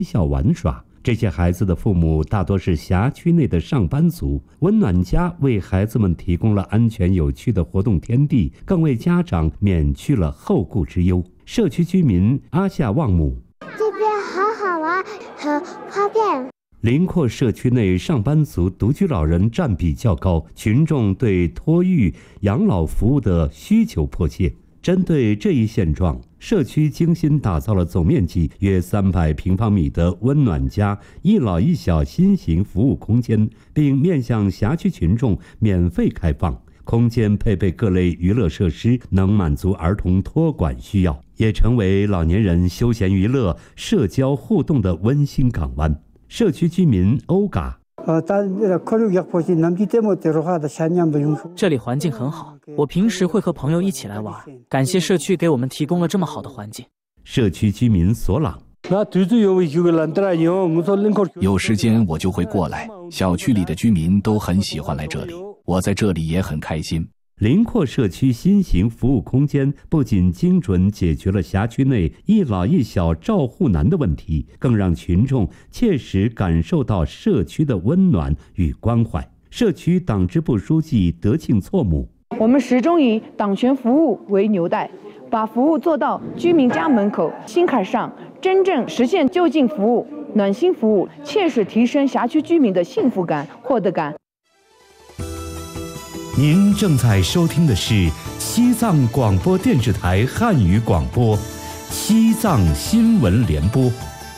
校玩耍。这些孩子的父母大多是辖区内的上班族，温暖家为孩子们提供了安全有趣的活动天地，更为家长免去了后顾之忧。社区居民阿夏旺姆： 这边好好玩，很方便。 林阔社区内上班族独居老人占比较高，群众对托育养老服务的需求迫切。针对这一现状，社区精心打造了总面积约300平方米的温暖家一老一小新型服务空间，并面向辖区群众免费开放。空间配备各类娱乐设施，能满足儿童托管需要，也成为老年人休闲娱乐、社交互动的温馨港湾。社区居民欧嘎： 这里环境很好，我平时会和朋友一起来玩，感谢社区给我们提供了这么好的环境。 社区居民索朗： 有时间我就会过来，小区里的居民都很喜欢来这里，我在这里也很开心。 林阔社区新型服务空间不仅精准解决了辖区内一老一小照护难的问题，更让群众切实感受到社区的温暖与关怀。社区党支部书记德庆措姆： 我们始终以党权服务为纽带，把服务做到居民家门口、心坎上，真正实现就近服务、暖心服务，切实提升辖区居民的幸福感、获得感。 您正在收听的是西藏广播电视台汉语广播，西藏新闻联播。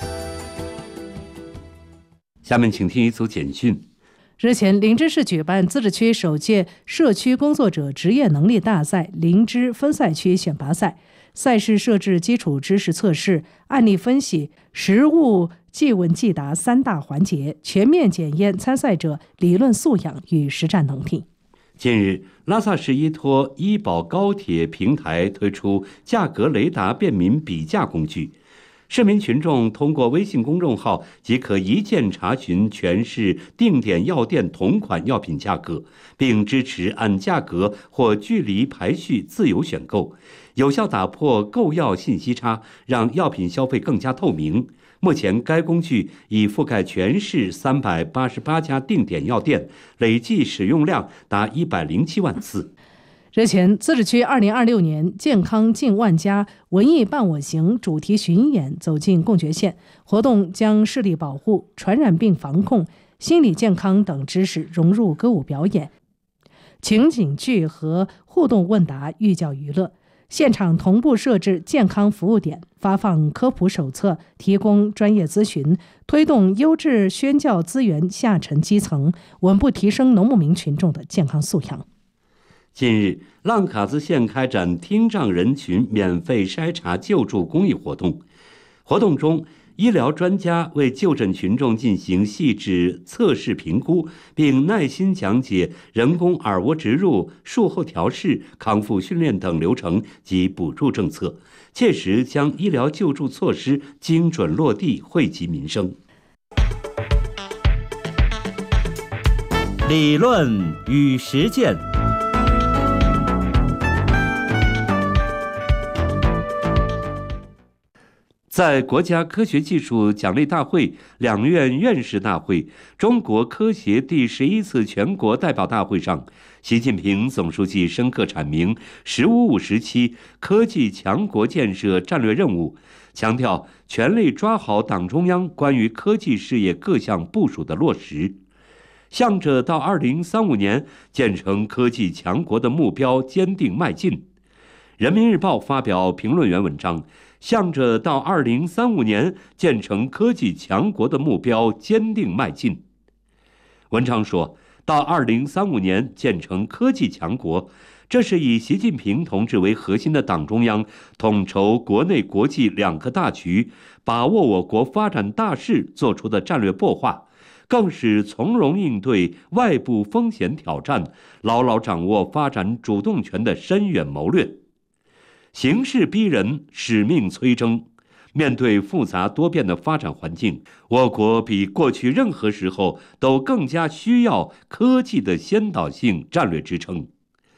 下面请听一组简讯。 日前，林芝市举办自治区首届社区工作者职业能力大赛林芝分赛区选拔赛，赛事设置基础知识测试、案例分析、实务即问即答3大环节，全面检验参赛者理论素养与实战能力。 近日，拉萨市依托医保高铁平台推出价格雷达便民比价工具，市民群众通过微信公众号即可一键查询全市定点药店同款药品价格，并支持按价格或距离排序自由选购，有效打破购药信息差，让药品消费更加透明。目前，该工具已覆盖全市388家定点药店，累计使用量达107万次。 日前，自治区2026年健康近万家文艺伴我行主题巡演走进贡觉县，活动将视力保护、传染病防控、心理健康等知识融入歌舞表演、情景剧和互动问答寓教于乐。现场同步设置健康服务点，发放科普手册，提供专业咨询，推动优质宣教资源下沉基层，稳步提升农牧民群众的健康素养。 近日，浪卡兹县开展听障人群免费筛查救助公益活动。活动中，医疗专家为就诊群众进行细致测试评估，并耐心讲解人工耳蜗植入、术后调试、康复训练等流程及补助政策，切实将医疗救助措施精准落地，惠及民生。理论与实践。在国家科学技术奖励大会、两院院士大会、中国科协第11次全国代表大会上，习近平总书记深刻阐明“十五五”时期科技强国建设战略任务，强调全力抓好党中央关于科技事业各项部署的落实，向着到2035年建成科技强国的目标坚定迈进。人民日报发表评论员文章，向着到2035年建成科技强国的目标坚定迈进。文章说，到2035年建成科技强国，这是以习近平同志为核心的党中央统筹国内国际两个大局，把握我国发展大势做出的战略擘画，更是从容应对外部风险挑战，牢牢掌握发展主动权的深远谋略。形势逼人，使命催征。面对复杂多变的发展环境，我国比过去任何时候都更加需要科技的先导性战略支撑。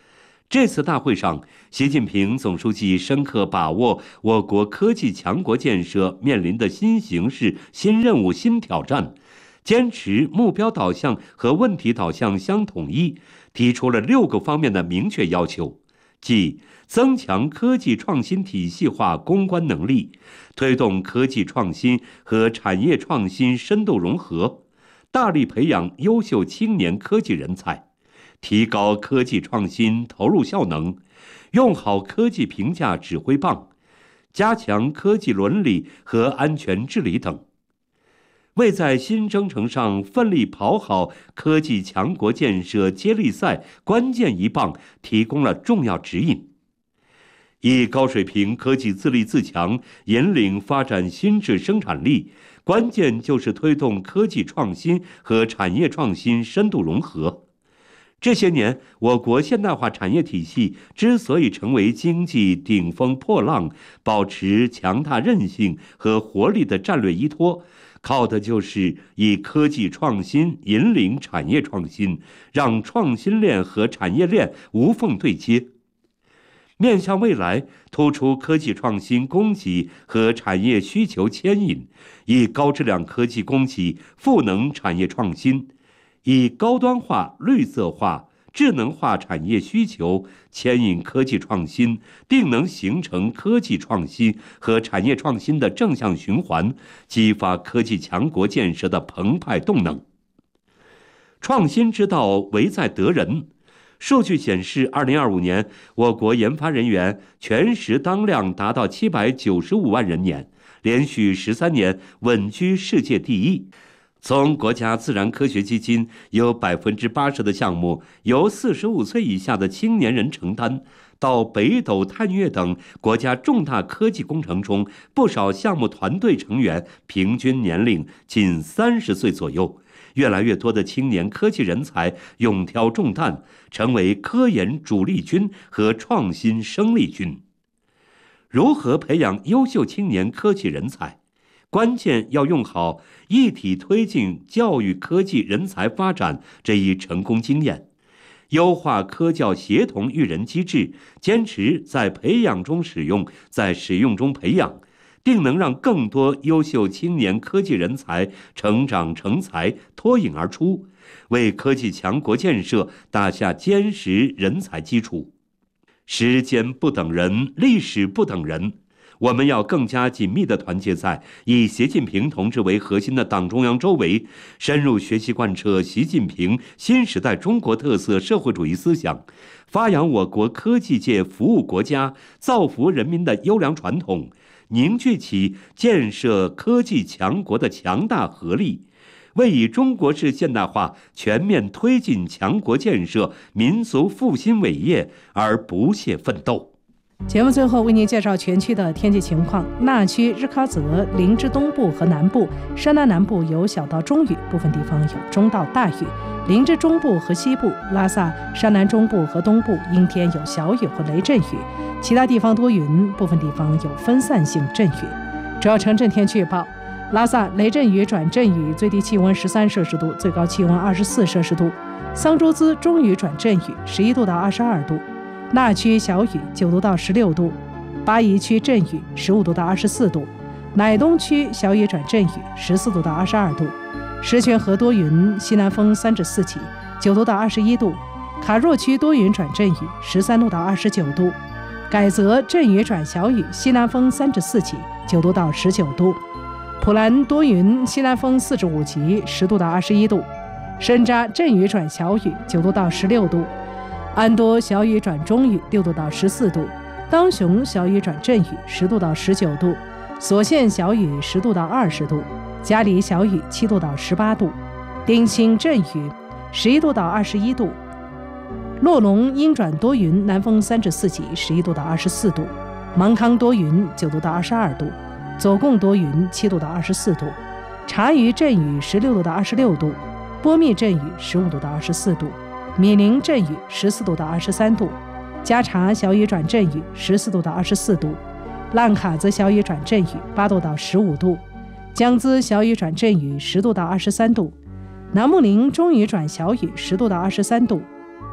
这次大会上，习近平总书记深刻把握我国科技强国建设面临的新形势、新任务、新挑战，坚持目标导向和问题导向相统一，提出了6个方面的明确要求，即增强科技创新体系化攻关能力，推动科技创新和产业创新深度融合，大力培养优秀青年科技人才，提高科技创新投入效能，用好科技评价指挥棒，加强科技伦理和安全治理等，为在新征程上奋力跑好科技强国建设接力赛关键一棒提供了重要指引。以高水平科技自立自强引领发展新质生产力，关键就是推动科技创新和产业创新深度融合。这些年，我国现代化产业体系之所以成为经济顶峰破浪、保持强大韧性和活力的战略依托，靠的就是以科技创新引领产业创新，让创新链和产业链无缝对接。面向未来，突出科技创新供给和产业需求牵引，以高质量科技供给赋能产业创新，以高端化、绿色化、智能化产业需求牵引科技创新，定能形成科技创新和产业创新的正向循环，激发科技强国建设的澎湃动能。创新之道，唯在得人。数据显示，2025年我国研发人员全时当量达到795万人年，连续13年稳居世界第一。从国家自然科学基金有80%的项目由45岁以下的青年人承担，到北斗探月等国家重大科技工程中，不少项目团队成员平均年龄仅30岁左右。越来越多的青年科技人才勇挑重担，成为科研主力军和创新生力军。如何培养优秀青年科技人才？关键要用好一体推进教育科技人才发展这一成功经验，优化科教协同育人机制，坚持在培养中使用，在使用中培养，定能让更多优秀青年科技人才成长成才，脱颖而出，为科技强国建设打下坚实人才基础。时间不等人，历史不等人，我们要更加紧密地团结在以习近平同志为核心的党中央周围，深入学习贯彻习近平新时代中国特色社会主义思想，发扬我国科技界服务国家、造福人民的优良传统，凝聚起建设科技强国的强大合力，为以中国式现代化全面推进强国建设、民族复兴伟业而不懈奋斗。 节目最后为您介绍全区的天气情况。那区日喀则、林芝东部和南部、山南南部有小到中雨，部分地方有中到大雨；林芝中部和西部、拉萨、山南中部和东部阴天有小雨或雷阵雨，其他地方多云，部分地方有分散性阵雨。主要城镇天气预报：拉萨雷阵雨转阵雨，最低气温13摄氏度，最高气温24摄氏度；桑珠孜中雨转阵雨，11度到22度；那区小雨9度到16度；巴宜区阵雨15度到24度；乃东区小雨转阵雨14度到22度；石泉河多云，西南风3至4起，9度到21度；卡若区多云转阵雨13度到29度；改则阵雨转小雨，西南风3至4起，9度到19度；普兰多云，西南风4至5起，10度到21度；深扎阵雨转小雨，9度到16度；安多小雨转中雨，6度到14度；当雄小雨转阵雨，10度到19度；所县小雨10度到20度；嘉里小雨7度到18度；丁青阵雨11度到21度；洛龙阴转多云，南风3至4起，11度到24度；芒康多云，9度到22度；左贡多云，7度到24度；察隅阵雨16度到26度；波密阵雨15度到24度；米林阵雨14度到23度；加察小雨转阵雨14度到24度；浪卡则小雨转阵雨8度到15度；江孜小雨转阵雨10度到23度；南木林中雨转小雨10度到23度；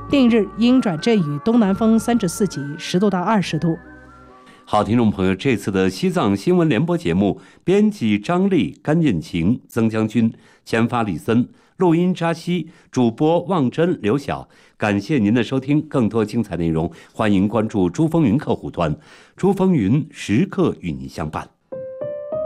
另日阴转阵雨，东南风3至4级，10度到20度。 好，听众朋友，这次的西藏新闻联播节目，编辑张丽、甘艳晴、曾将军，前发李森，录音扎西，主播望真、刘晓。感谢您的收听，更多精彩内容，欢迎关注珠峰云客户端，珠峰云时刻与您相伴。